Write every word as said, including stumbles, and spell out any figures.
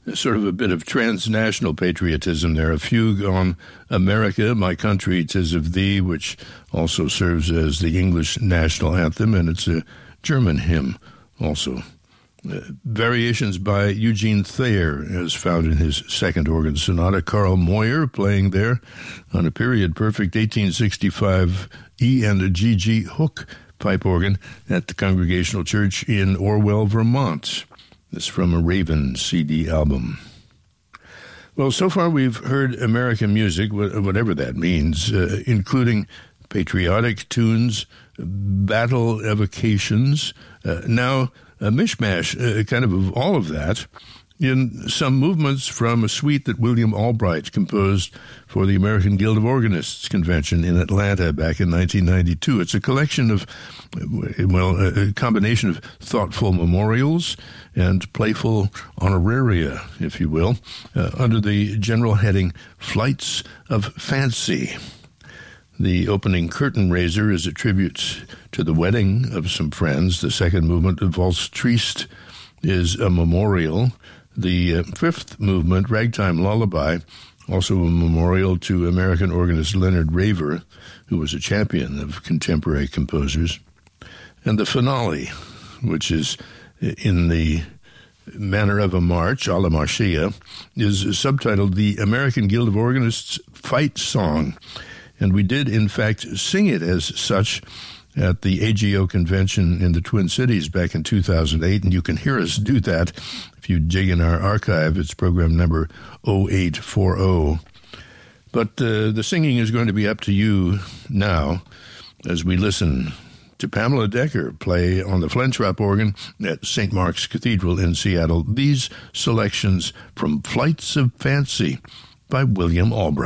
sort of a bit of transnational patriotism there. A fugue on America, My Country, 'Tis of Thee, which also serves as the English national anthem, and it's a German hymn also. Uh, variations by Eugene Thayer, as found in his second organ sonata. Carl Moyer playing there on a period-perfect eighteen sixty-five E and G G Hook pipe organ at the Congregational Church in Orwell, Vermont. This from a Raven C D album. Well, so far we've heard American music, whatever that means, uh, including patriotic tunes, battle evocations, uh, now a mishmash, uh, kind of of all of that, in some movements from a suite that William Albright composed for the American Guild of Organists convention in Atlanta back in nineteen ninety-two. It's a collection of, well, a combination of thoughtful memorials and playful honoraria, if you will, uh, under the general heading Flights of Fancy. The opening curtain raiser is a tribute to the wedding of some friends. The second movement, Valse Triste, is a memorial. The uh, fifth movement, Ragtime Lullaby, also a memorial to American organist Leonard Raver, who was a champion of contemporary composers. And the finale, which is in the manner of a march, a la Marcia, is subtitled The American Guild of Organists Fight Song. And we did, in fact, sing it as such at the A G O convention in the Twin Cities back in two thousand eight, and you can hear us do that if you dig in our archive. It's program number oh eight forty. But uh, the singing is going to be up to you now as we listen to Pamela Decker play on the Flentrop organ at Saint Mark's Cathedral in Seattle. These selections from Flights of Fancy by William Albright.